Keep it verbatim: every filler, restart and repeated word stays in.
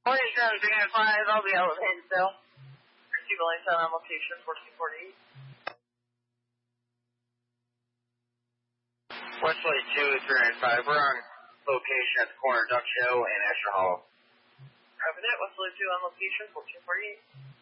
forty-seven, three nine five, I'll be out with Haynesville. Christy Billington on location, fourteen forty-eight. Westlake two, three nine five, we're on location at the corner of Duck Show and Asher Hollow. Copy that, Westlake two on location, fourteen forty-eight.